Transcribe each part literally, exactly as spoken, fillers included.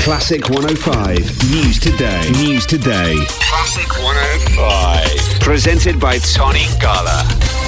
Classic one oh five News Today. News Today. Classic one oh five. Presented by Tony Gala.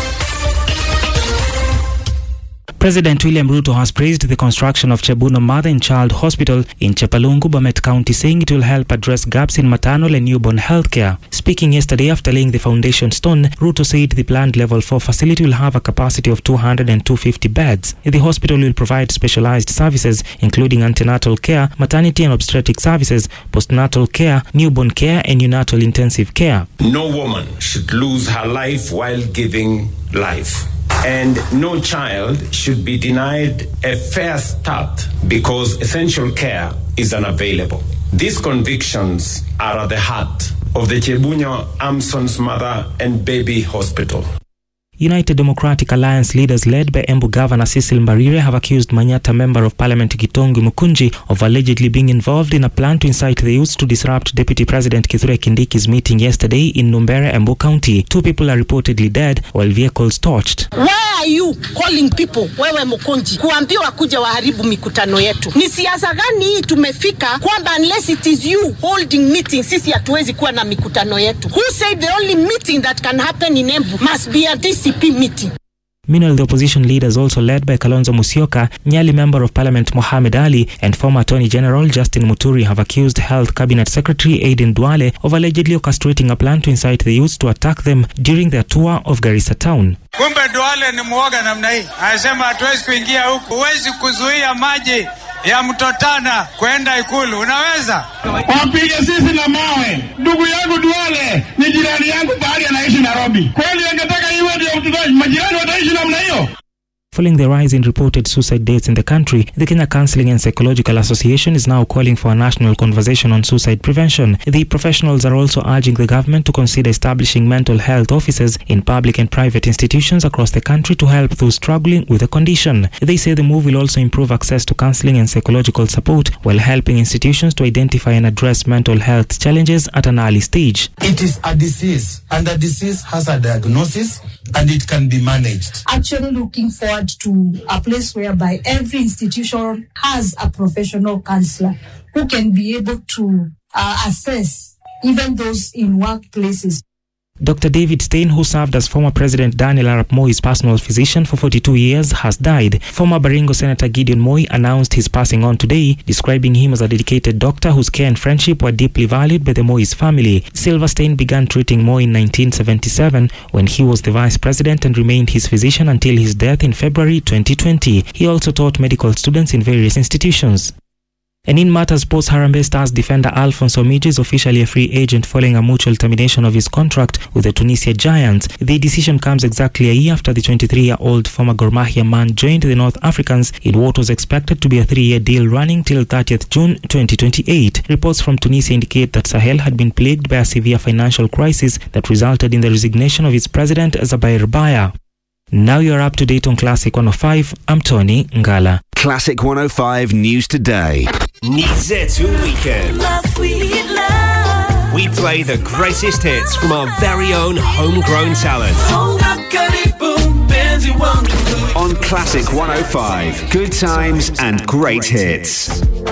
President William Ruto has praised the construction of Chebuno Mother and Child Hospital in Chepalungu, Bomet County, saying it will help address gaps in maternal and newborn healthcare. Speaking yesterday after laying the foundation stone, Ruto said the planned level four facility will have a capacity of two hundred and two hundred fifty beds. The hospital will provide specialized services including antenatal care, maternity and obstetric services, postnatal care, newborn care and neonatal intensive care. No woman should lose her life while giving life. And no child should be denied a fair start because essential care is unavailable. These convictions are at the heart of the Chebuno Amson's Mother and Baby Hospital. United Democratic Alliance leaders led by Embu Governor Cecil Mbarire have accused Manyata Member of Parliament Gitongi Mukunji of allegedly being involved in a plan to incite the youths to disrupt Deputy President Kithure Kindiki's meeting yesterday in Numbere, Embu County. Two people are reportedly dead while vehicles torched. Why are you calling people wewe Mukunji kuambiwa kuja waharibu mikutano yetu? Ni siasa gani hii tumefika kwamba unless it is you holding meeting sisi hatuwezi kuwa na mikutano yetu? Who said the only meeting that can happen in Embu must be a D C P meeting? Meanwhile, the opposition leaders, also led by Kalonzo Musyoka, Nyali Member of Parliament Mohamed Ali, and former Attorney General Justin Muturi, have accused Health Cabinet Secretary Aiden Duale of allegedly orchestrating a plan to incite the youths to attack them during their tour of Garissa town. Kumbe Duale ni muoga namna hii. Anasema hatuwezi kuingia huku. Huwezi kuzuia maji ya Mtotana kwenda Ikulu. Unaweza? Wapige sisi na mawe. Ndugu yangu Duale ni jirani yangu bali anaishi Nairobi. Kweli angetaka iwe ndio mtoto majirani wataishi namna hiyo? Following the rise in reported suicide deaths in the country, the Kenya Counseling and Psychological Association is now calling for a national conversation on suicide prevention. The professionals are also urging the government to consider establishing mental health offices in public and private institutions across the country to help those struggling with the condition. They say the move will also improve access to counseling and psychological support while helping institutions to identify and address mental health challenges at an early stage. It is a disease, and a disease has a diagnosis and it can be managed. Actually looking forward to a place whereby every institution has a professional counselor who can be able to uh, assess even those in workplaces. Doctor David Stein, who served as former President Daniel Arap Moi's personal physician for forty-two years, has died. Former Baringo Senator Gideon Moi announced his passing on today, describing him as a dedicated doctor whose care and friendship were deeply valued by the Moi's family. Silver Stein began treating Moi in nineteen seventy-seven when he was the vice president and remained his physician until his death in February twenty twenty. He also taught medical students in various institutions. And in matters sports, Harambee Stars defender Alphonso Omiji is officially a free agent following a mutual termination of his contract with the Tunisia Giants. The decision comes exactly a year after the twenty-three-year-old former Gor Mahia man joined the North Africans in what was expected to be a three-year deal running till thirtieth June twenty twenty-eight. Reports from Tunisia indicate that Sahel had been plagued by a severe financial crisis that resulted in the resignation of its president Zabair Baya. Now you're up to date on Classic one oh five. I'm Tony Ngala. Classic one oh five News Today. Nizetu Weekend. We play the greatest hits from our very own homegrown talent. On Classic one oh five. Good times and great hits.